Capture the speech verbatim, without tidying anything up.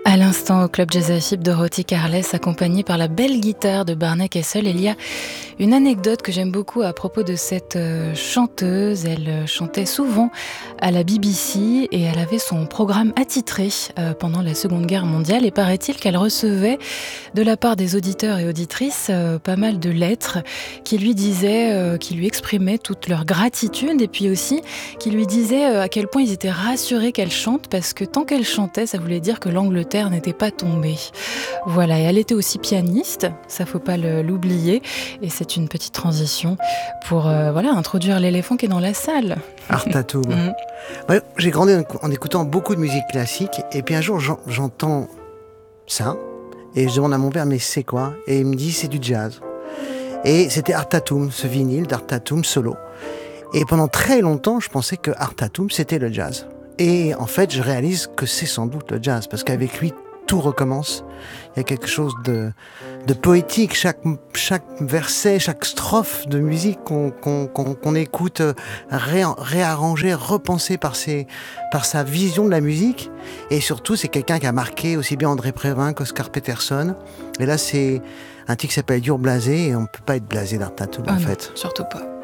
À l'instant, au Club Jazz A F I B, Dorothy Carles, accompagnée par la belle guitare de Barney Kessel. Il y a une anecdote que j'aime beaucoup à propos de cette chanteuse. Elle chantait souvent à la B B C et elle avait son programme attitré pendant la Seconde Guerre mondiale. Et paraît-il qu'elle recevait de la part des auditeurs et auditrices pas mal de lettres qui lui disaient, qui lui exprimaient toute leur gratitude et puis aussi qui lui disaient à quel point ils étaient rassurés qu'elle chante parce que tant qu'elle chantait, ça voulait dire que l'Angleterre n'était pas tombée. Voilà, et elle était aussi pianiste, ça faut pas le, l'oublier, et c'est une petite transition pour euh, voilà, introduire l'éléphant qui est dans la salle. Art Tatum. mm. ouais, j'ai grandi en, en écoutant beaucoup de musique classique, et puis un jour j'en, j'entends ça, et je demande à mon père, mais c'est quoi ? Et il me dit, c'est du jazz. Et c'était Art Tatum, ce vinyle d'Art Tatum solo. Et pendant très longtemps, je pensais que Art Tatum, c'était le jazz. Et en fait, je réalise que c'est sans doute le jazz, parce qu'avec lui, tout recommence. Il y a quelque chose de, de poétique. Chaque, chaque verset, chaque strophe de musique qu'on, qu'on, qu'on, qu'on écoute ré, réarrangée, repensée par, ses, par sa vision de la musique. Et surtout, c'est quelqu'un qui a marqué aussi bien André Prévin qu'Oscar Peterson. Et là, c'est un titre qui s'appelle You're Blasé, et on ne peut pas être blasé d'Art Tatum, oh en non, fait. Surtout pas.